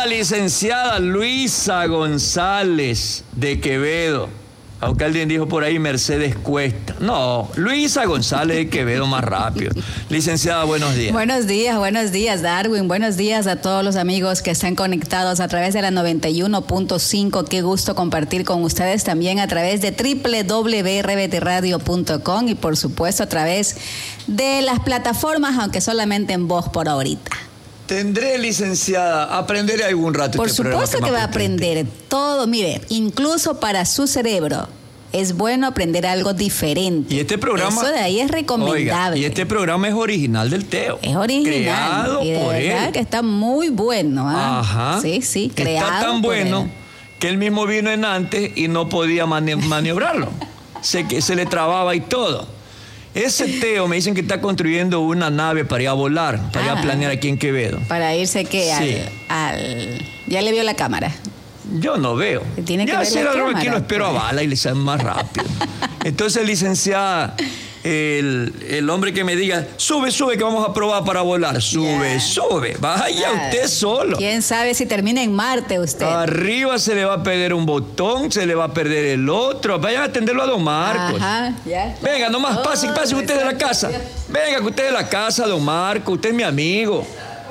licenciada Luisa González de Quevedo. Aunque alguien dijo por ahí Mercedes Cuesta. No, Luisa González de Quevedo más rápido. Licenciada, buenos días. Buenos días, Darwin. Buenos días a todos los amigos que están conectados a través de la 91.5. Qué gusto compartir con ustedes también a través de www.rvtradio.com y por supuesto a través de las plataformas, aunque solamente en voz por ahorita. Tendré, licenciada, aprenderé algún rato. Por supuesto que va a aprender todo, mire, incluso para su cerebro. Es bueno aprender algo diferente. Y este programa... Eso de ahí es recomendable. Oiga, y este programa es original del Teo. Es original. Creado y de por verdad él. Que está muy bueno. Ajá. Sí, creado está tan por bueno él. que él mismo vino en antes y no podía maniobrarlo. se le trababa y todo. Ese Teo me dicen que está construyendo una nave para ir a volar, para ir a planear aquí en Quevedo. Para irse, ¿qué? Sí. Ya le vio la cámara. Yo no veo. Tiene que ya ver si la algo cámara, aquí lo espero pues. a bala y le sale más rápido. Entonces, licenciada, el hombre que me diga, sube, que vamos a probar para volar. Sube. Vaya usted solo. ¿Quién sabe si termina en Marte usted? Arriba se le va a perder un botón, se le va a perder el otro. Vayan a atenderlo a don Marcos. Ajá, ya. Venga, nomás pase usted de la casa. Venga, que usted de la casa, don Marcos. Usted es mi amigo.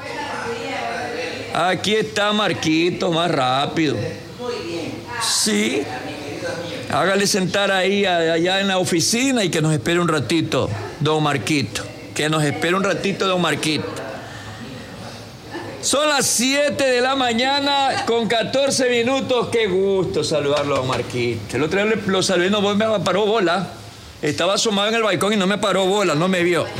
Aquí está Marquito, más rápido. Muy bien. Sí. Hágale sentar ahí, allá en la oficina y que nos espere un ratito, don Marquito. Que nos espere un ratito, don Marquito. Son las 7 de la mañana con 14 minutos. Qué gusto saludarlo, don Marquito. El otro día lo saludé, no me paró bola. Estaba asomado en el balcón y no me paró bola, no me vio.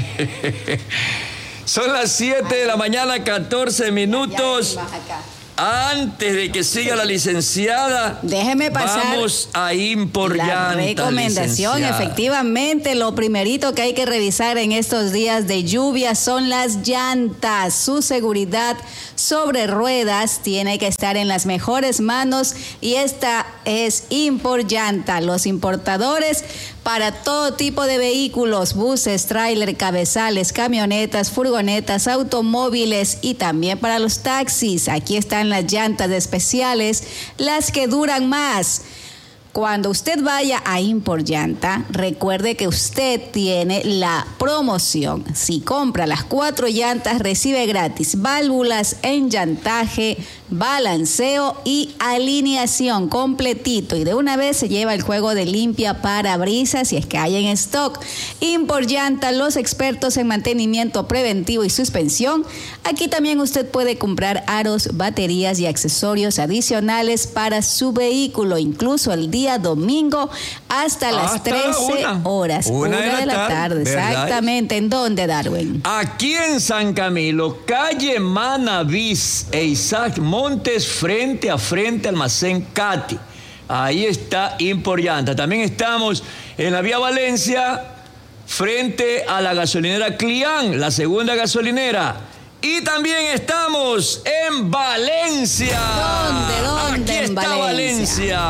Son las 7 de la mañana, 14 minutos. Antes de que siga la licenciada, déjeme pasar. Vamos a Impor Llanta. La recomendación, efectivamente, lo primerito que hay que revisar en estos días de lluvia son las llantas. Su seguridad sobre ruedas tiene que estar en las mejores manos y esta es Impor Llanta, los importadores para todo tipo de vehículos, buses, tráiler, cabezales, camionetas, furgonetas, automóviles y también para los taxis. Aquí están las llantas especiales, las que duran más. Cuando usted vaya a Impor Llanta, recuerde que usted tiene la promoción. Si compra las 4 llantas, recibe gratis válvulas, enllantaje, balanceo y alineación completito. Y de una vez se lleva el juego de limpia parabrisas si es que hay en stock. Impor Llanta, los expertos en mantenimiento preventivo y suspensión. Aquí también usted puede comprar aros, baterías y accesorios adicionales para su vehículo, incluso el día domingo hasta las 13 horas. Una de la tarde, exactamente. ¿En dónde, Darwin? Aquí en San Camilo, calle Manavís e Isaac Montes, frente a frente Almacén Cati. Ahí está Impor Llanta. También estamos en la vía Valencia, frente a la gasolinera Clián, la segunda gasolinera. Y también estamos en Valencia. ¿Dónde? Aquí está Valencia.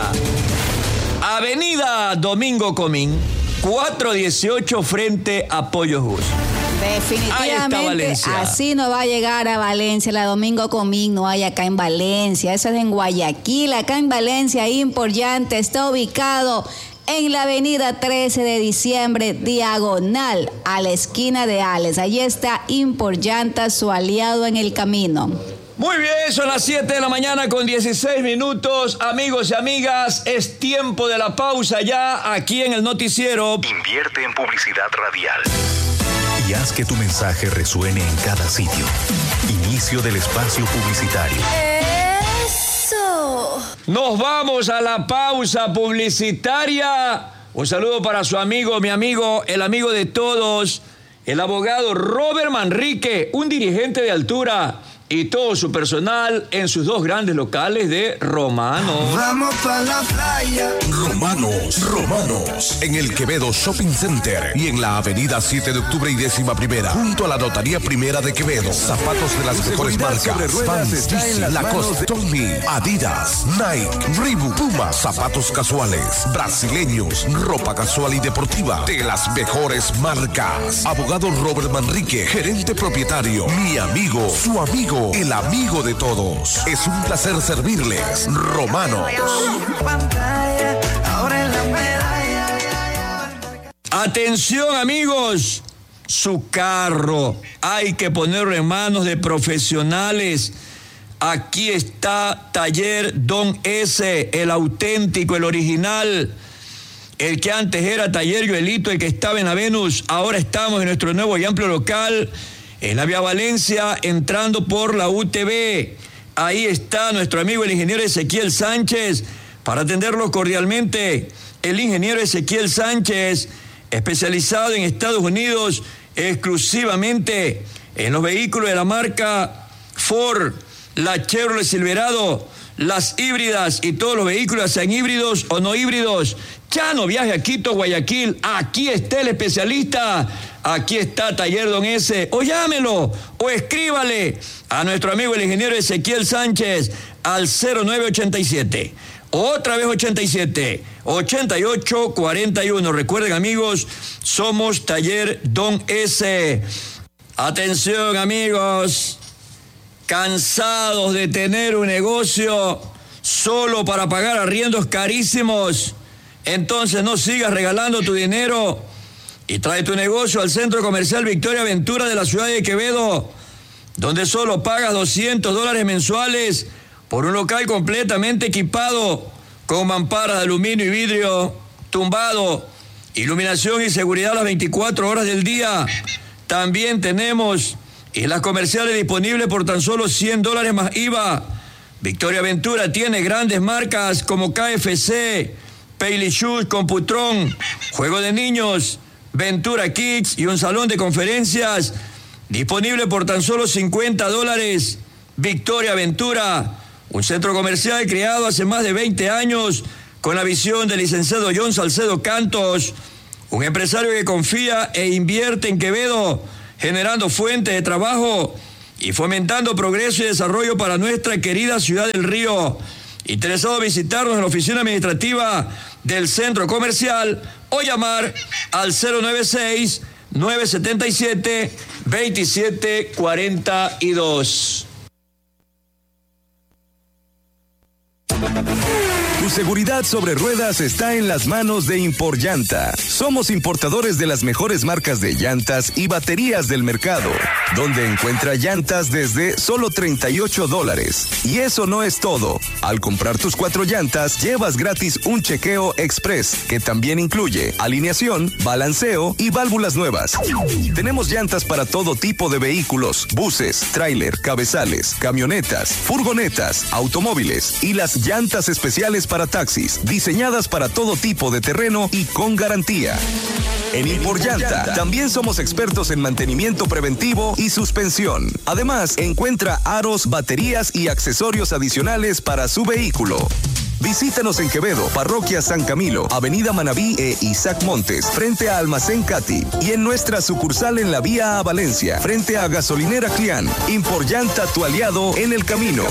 Avenida Domingo Comín, 418 frente a Pollos Gus. Definitivamente así no va a llegar a Valencia. La Domingo Comín no hay acá en Valencia. Eso es en Guayaquil. Acá en Valencia, Impor Llanta está ubicado en la avenida 13 de diciembre, diagonal a la esquina de Ales. Allí está Impor Llanta, su aliado en el camino. Muy bien, son las 7 de la mañana con 16 minutos. Amigos y amigas, es tiempo de la pausa ya aquí en el noticiero. Invierte en publicidad radial y haz que tu mensaje resuene en cada sitio. Inicio del espacio publicitario. ¡Eso! Nos vamos a la pausa publicitaria. Un saludo para su amigo, mi amigo, el amigo de todos, el abogado Robert Manrique, un dirigente de altura, y todo su personal en sus 2 grandes locales de Romanos. Vamos para la playa. Romanos, en el Quevedo Shopping Center y en la avenida 7 de octubre y 11ª, junto a la Notaría Primera de Quevedo. Zapatos de las mejores marcas: Vans, DC, Lacoste, Tommy, Adidas, Nike, Reebok, Puma, zapatos casuales, brasileños, ropa casual y deportiva de las mejores marcas. Abogado Robert Manrique, gerente propietario, mi amigo, su amigo. Banco, el amigo de todos. Es un placer servirles. Romanos. Atención, amigos. Su carro hay que ponerlo en manos de profesionales. Aquí está Taller Don S, el auténtico, el original. El que antes era Taller Joelito, el que estaba en la Venus. Ahora estamos en nuestro nuevo y amplio local, en la Vía Valencia, entrando por la UTV. Ahí está nuestro amigo el ingeniero Ezequiel Sánchez, para atenderlo cordialmente. El ingeniero Ezequiel Sánchez, especializado en Estados Unidos, exclusivamente en los vehículos de la marca Ford, la Chevrolet Silverado, las híbridas y todos los vehículos, sean híbridos o no híbridos. Ya no viaje a Quito, Guayaquil. Aquí está el especialista. Aquí está Taller Don S. O llámelo o escríbale a nuestro amigo el ingeniero Ezequiel Sánchez al 0987. Otra vez 87, 88, 41. Recuerden, amigos, somos Taller Don S. Atención, amigos. ¿Cansados de tener un negocio solo para pagar arriendos carísimos? Entonces no sigas regalando tu dinero y trae tu negocio al Centro Comercial Victoria Ventura de la ciudad de Quevedo, donde solo pagas $200 mensuales por un local completamente equipado con mamparas de aluminio y vidrio, tumbado, iluminación y seguridad las 24 horas del día. También tenemos islas comerciales disponibles por tan solo $100 más IVA. Victoria Ventura tiene grandes marcas como KFC, Payly Shoes, Computron, Juego de Niños, Ventura Kids y un salón de conferencias disponible por tan solo $50. Victoria Ventura, un centro comercial creado hace más de 20 años con la visión del licenciado John Salcedo Cantos, un empresario que confía e invierte en Quevedo, generando fuentes de trabajo y fomentando progreso y desarrollo para nuestra querida ciudad del Río. Interesado en visitarnos en la oficina administrativa del centro comercial o llamar al 096-977-2742. Tu seguridad sobre ruedas está en las manos de Imporllanta. Somos importadores de las mejores marcas de llantas y baterías del mercado, donde encuentra llantas desde solo $38. Y eso no es todo. Al comprar tus 4 llantas, llevas gratis un chequeo express, que también incluye alineación, balanceo y válvulas nuevas. Tenemos llantas para todo tipo de vehículos, buses, tráiler, cabezales, camionetas, furgonetas, automóviles y las llantas especiales para taxis, diseñadas para todo tipo de terreno y con garantía. En Imporllanta también somos expertos en mantenimiento preventivo y suspensión. Además, encuentra aros, baterías y accesorios adicionales para su vehículo. Visítanos en Quevedo, Parroquia San Camilo, Avenida Manabí e Isaac Montes, frente a Almacén Cati, y en nuestra sucursal en la vía a Valencia, frente a Gasolinera Clián. Imporllanta, tu aliado en el camino.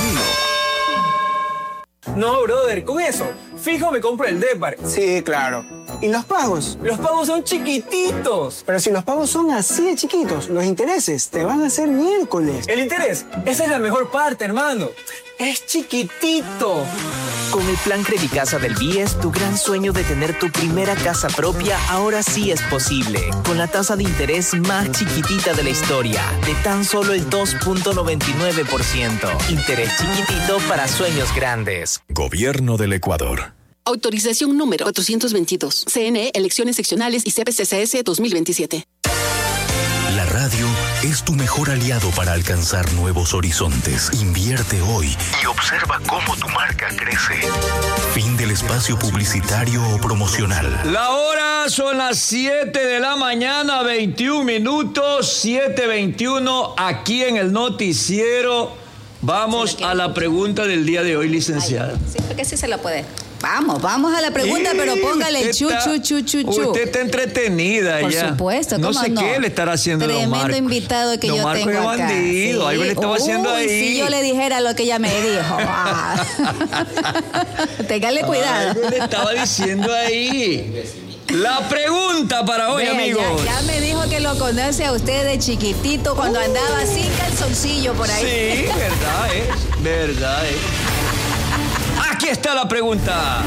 No, brother, con eso, fijo me compro el Depar. Sí, claro. ¿Y los pagos? Los pagos son chiquititos. Pero si los pagos son así de chiquitos, los intereses te van a hacer miércoles. ¿El interés? Esa es la mejor parte, hermano. Es chiquitito. Con el plan Credicasa del BIES, tu gran sueño de tener tu primera casa propia ahora sí es posible. Con la tasa de interés más chiquitita de la historia, de tan solo el 2.99%. Interés chiquitito para sueños grandes. Gobierno del Ecuador. Autorización número 422. CNE, Elecciones Seccionales y CPCCS 2027. La radio es tu mejor aliado para alcanzar nuevos horizontes. Invierte hoy y observa cómo tu marca crece. Fin del espacio publicitario o promocional. La hora son las 7 de la mañana, 21 minutos, 7:21, aquí en el noticiero. Vamos a la pregunta del día de hoy, licenciada. Sí, porque sí se la puede. Vamos a la pregunta, pero póngale chu. Usted está entretenida Por ya. supuesto, no ¿cómo sé no? qué le estará haciendo Tremendo don Marco. invitado que don yo Marco tengo es acá. bandido, algo le estaba haciendo ahí. Si yo le dijera lo que ella me dijo. Téngale cuidado. Algo le estaba diciendo ahí. La pregunta para hoy, amigos. Ya me dijo que lo conoce a usted de chiquitito cuando andaba sin calzoncillo por ahí. Sí, verdad es. Aquí está la pregunta.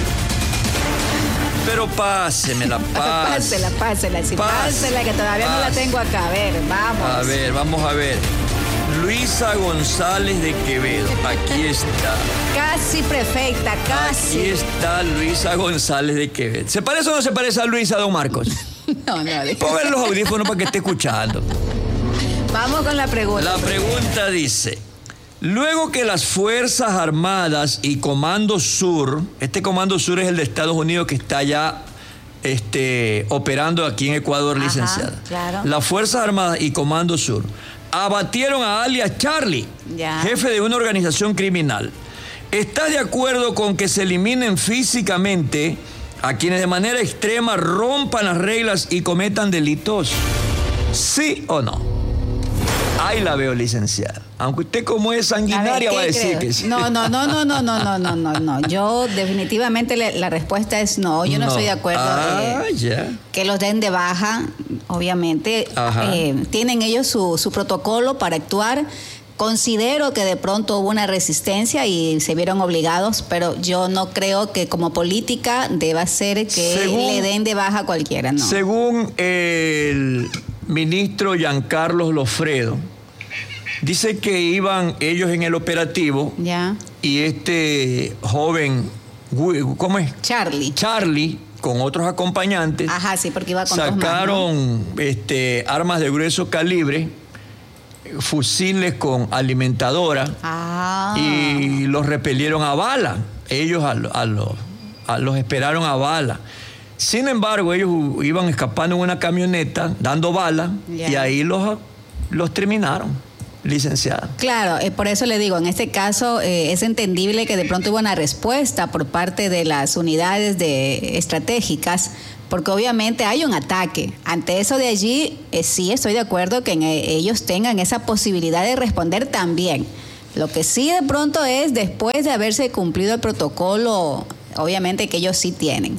Pero pásela. Pásela, que todavía no la tengo acá. A ver, vamos. Vamos a ver. Luisa González de Quevedo, aquí está. Casi perfecta, casi. Aquí está Luisa González de Quevedo. ¿Se parece o no se parece a Luisa, don Marcos? No. Pongan los audífonos para que esté escuchando. Vamos con la pregunta. La pregunta dice: luego que las Fuerzas Armadas y Comando Sur, este Comando Sur es el de Estados Unidos que está ya operando aquí en Ecuador, licenciada. Claro. Las Fuerzas Armadas y Comando Sur abatieron a alias Charlie, jefe de una organización criminal. ¿Estás de acuerdo con que se eliminen físicamente a quienes de manera extrema rompan las reglas y cometan delitos? ¿Sí o no? Ahí la veo, licenciada. Aunque usted como es sanguinaria va a decir que sí. No. Yo definitivamente la respuesta es no. Yo no estoy de acuerdo que los den de baja. Obviamente tienen ellos su protocolo para actuar. Considero que de pronto hubo una resistencia y se vieron obligados, pero yo no creo que como política deba ser que le den de baja a cualquiera, ¿no? Según el ministro Giancarlos Lofredo, dice que iban ellos en el operativo y este joven, ¿cómo es? Charlie, con otros acompañantes. Sí, porque iba con sacaron dos más, ¿no? Armas de grueso calibre, fusiles con alimentadora y los repelieron a bala. Ellos los esperaron a bala. Sin embargo, ellos iban escapando en una camioneta, dando bala, y ahí los terminaron, licenciada. Claro, por eso le digo, en este caso es entendible que de pronto hubo una respuesta por parte de las unidades estratégicas, porque obviamente hay un ataque. Ante eso de allí, sí estoy de acuerdo que ellos tengan esa posibilidad de responder también. Lo que sí de pronto es, después de haberse cumplido el protocolo, obviamente que ellos sí tienen.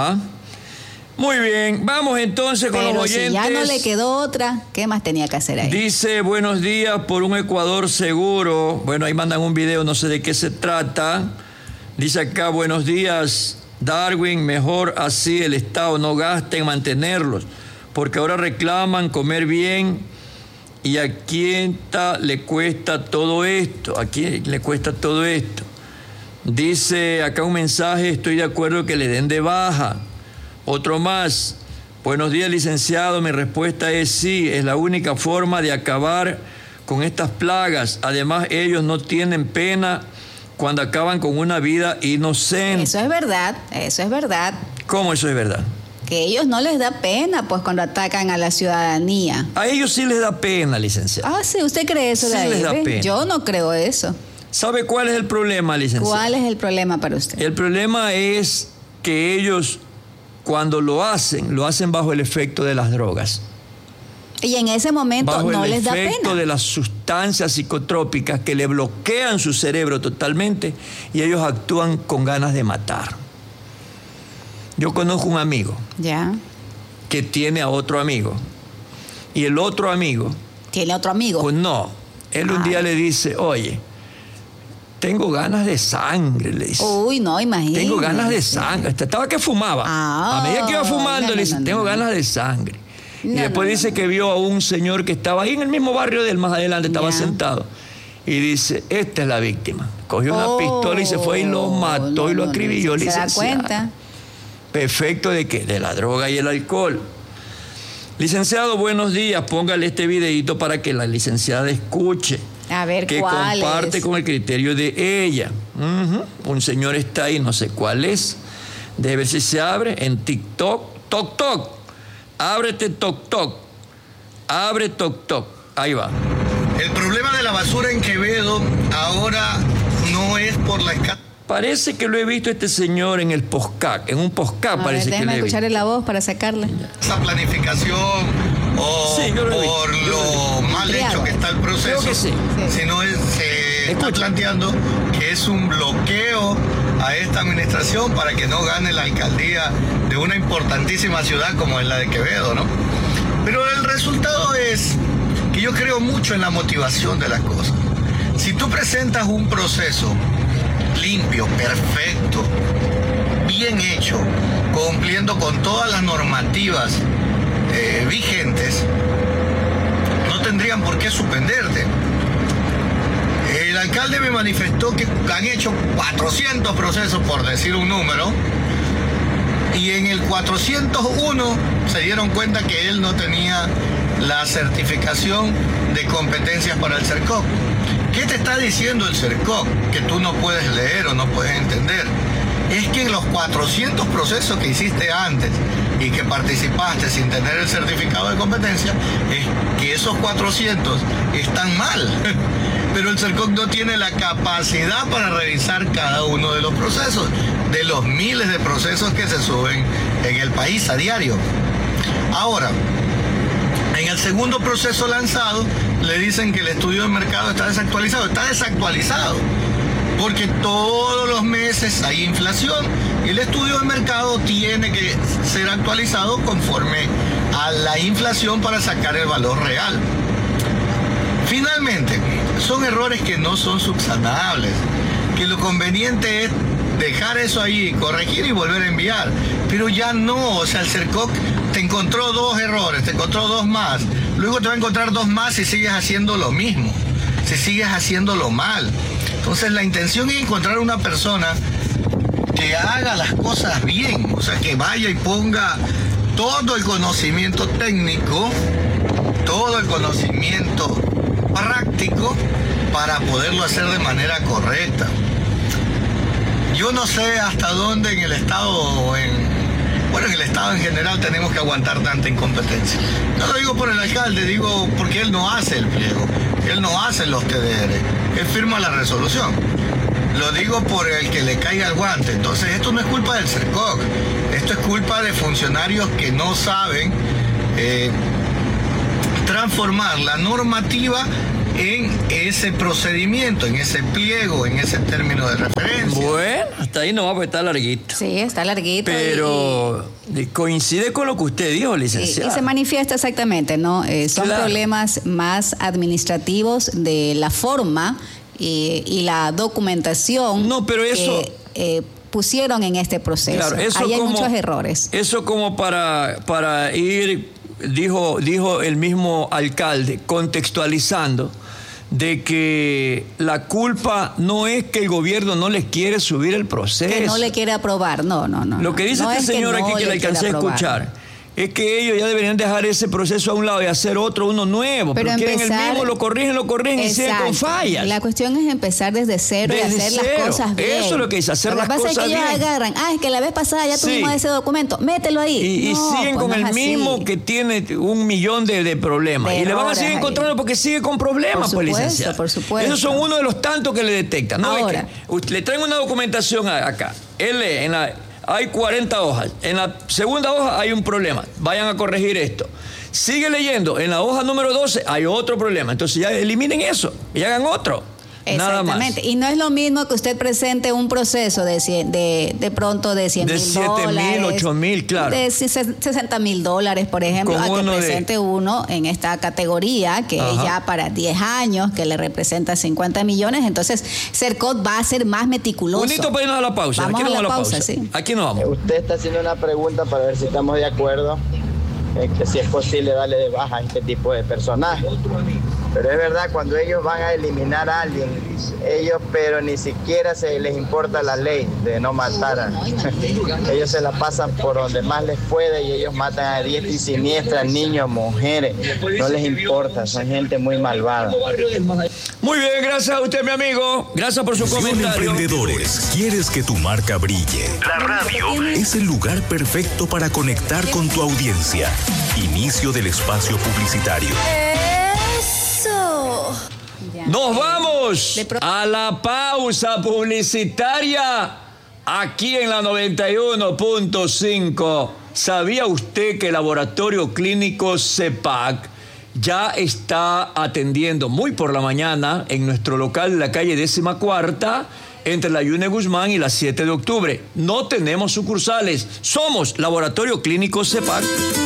Muy bien, vamos entonces con los oyentes. Si ya no le quedó otra, ¿qué más tenía que hacer ahí? Dice, buenos días por un Ecuador seguro. Bueno, ahí mandan un video, no sé de qué se trata. Dice acá, buenos días, Darwin, mejor así el Estado no gasta en mantenerlos, porque ahora reclaman comer bien. ¿Y a quién le cuesta todo esto? ¿A quién le cuesta todo esto? Dice acá un mensaje, estoy de acuerdo que le den de baja. Otro más, buenos días, licenciado, mi respuesta es sí, es la única forma de acabar con estas plagas. Además, ellos no tienen pena cuando acaban con una vida inocente. Eso es verdad. ¿Cómo eso es verdad? Que a ellos no les da pena, pues, cuando atacan a la ciudadanía. A ellos sí les da pena, licenciado. Sí, ¿usted cree eso de ahí? Sí les da pena. Yo no creo eso. ¿Sabe cuál es el problema, licenciado? ¿Cuál es el problema para usted? El problema es que ellos, cuando lo hacen bajo el efecto de las drogas. Y en ese momento no les da pena. Bajo el efecto de las sustancias psicotrópicas que le bloquean su cerebro totalmente y ellos actúan con ganas de matar. Yo conozco un amigo que tiene a otro amigo y el otro amigo... ¿Tiene otro amigo? Pues no. Él un día le dice, oye, tengo ganas de sangre, le dice. Uy, no, imagínate. Tengo ganas de sangre. Estaba que fumaba. A medida que iba fumando, le dice, tengo ganas de sangre. Y después dice que vio a un señor que estaba ahí en el mismo barrio de él, más adelante, estaba sentado. Y dice, esta es la víctima. Cogió una pistola y se fue y lo mató y lo acribilló, licenciado. ¿Se da cuenta? ¿Perfecto de qué? De la droga y el alcohol. Licenciado, buenos días. Póngale este videito para que la licenciada escuche. A ver, que ¿cuál comparte es? Con el criterio de ella. Un señor está ahí, no sé cuál es. Debe ver si se abre en TikTok. Toc. Ábrete TikTok. Abre TikTok. Ahí va. El problema de la basura en Quevedo ahora no es por la escala. Parece que lo he visto este señor en el podcast. En un podcast parece que lo he visto. Escucharle la voz para sacarla. Esa planificación o por lo mal hecho que está el proceso, sino se está planteando que es un bloqueo a esta administración para que no gane la alcaldía de una importantísima ciudad como es la de Quevedo, ¿no? Pero el resultado es que yo creo mucho en la motivación de las cosas. Si tú presentas un proceso limpio, perfecto, bien hecho, cumpliendo con todas las normativas vigentes, no tendrían por qué suspenderte. El alcalde me manifestó que han hecho 400 procesos, por decir un número, y en el 401 se dieron cuenta que él no tenía la certificación de competencias para el CERCOC. ¿Qué te está diciendo el CERCOC que tú no puedes leer o no puedes entender? Es que en los 400 procesos que hiciste antes y que participaste sin tener el certificado de competencia, es que esos 400 están mal. Pero el CERCOC no tiene la capacidad para revisar cada uno de los procesos, de los miles de procesos que se suben en el país a diario. Ahora, en el segundo proceso lanzado, le dicen que el estudio de mercado está desactualizado. Está desactualizado porque todos los meses hay inflación y el estudio de mercado tiene que ser actualizado conforme a la inflación para sacar el valor real. Finalmente, son errores que no son subsanables, que lo conveniente es dejar eso ahí, corregir y volver a enviar. Pero ya no, o sea, el CERCOC te encontró 2 errores, te encontró 2 más, luego te va a encontrar 2 más si sigues haciendo lo mismo, si sigues haciéndolo mal. Entonces la intención es encontrar una persona que haga las cosas bien, o sea, que vaya y ponga todo el conocimiento técnico, todo el conocimiento práctico para poderlo hacer de manera correcta. Yo no sé hasta dónde en el Estado, en el Estado en general tenemos que aguantar tanta incompetencia. No lo digo por el alcalde, digo porque él no hace el pliego, él no hace los TDR, él firma la resolución. Lo digo por el que le caiga el guante. Entonces esto no es culpa del CERCOC, esto es culpa de funcionarios que no saben transformar la normativa en ese procedimiento, en ese pliego, en ese término de referencia. Bueno, hasta ahí no va, porque está larguito. Sí, está larguito. Pero coincide con lo que usted dijo, licenciado. Y se manifiesta exactamente, ¿no? Son problemas más administrativos de la forma y la documentación que pusieron en este proceso. Claro, eso ahí hay como, muchos errores. Eso como para ir, dijo el mismo alcalde, contextualizando, de que la culpa no es que el gobierno no les quiere subir el proceso. Que no le quiere aprobar, no. Lo que dice este señor aquí, que le alcancé a escuchar, es que ellos ya deberían dejar ese proceso a un lado y hacer uno nuevo. Pero quieren el mismo, lo corrigen y siguen con fallas. La cuestión es empezar desde cero y hacer las cosas bien. Eso es lo que dice, hacer las cosas bien. Lo que pasa es que ellos agarran, es que la vez pasada ya tuvimos ese documento, mételo ahí. Y siguen con el mismo que tiene 1 millón de problemas. Y le van a seguir encontrando porque sigue con problemas, pues, licenciado. Por supuesto. Esos son uno de los tantos que le detectan. ¿No? Ahora, le traen una documentación acá. Él lee hay 40 hojas. En la segunda hoja hay un problema. Vayan a corregir esto. Sigue leyendo. En la hoja número 12 hay otro problema. Entonces ya eliminen eso y hagan otro. Nada más. Exactamente. Y no es lo mismo que usted presente un proceso de pronto de 100 mil dólares. De 7,000, 8,000, claro. De 60,000 dólares, por ejemplo, a que presente uno en esta categoría, que es ya para 10 años, que le representa 50 millones. Entonces, CERCOC va a ser más meticuloso. Bonito para irnos a la pausa. Vamos a la pausa, sí. Aquí nos vamos. Usted está haciendo una pregunta para ver si estamos de acuerdo en que si es posible darle de baja a este tipo de personajes. Pero es verdad, cuando ellos van a eliminar a alguien, pero ni siquiera se les importa la ley de no matar. Ellos se la pasan por donde más les puede y ellos matan a diestra y siniestra, niños, mujeres. No les importa, son gente muy malvada. Muy bien, gracias a usted, mi amigo. Gracias por su comentario. Emprendedores, ¿quieres que tu marca brille? La radio es el lugar perfecto para conectar con tu audiencia. Inicio del espacio publicitario. Nos vamos a la pausa publicitaria aquí en la 91.5. ¿Sabía usted que el Laboratorio Clínico CEPAC ya está atendiendo muy por la mañana en nuestro local de la calle 14ª entre la Yune Guzmán y la 7 de octubre. No tenemos sucursales. Somos Laboratorio Clínico CEPAC.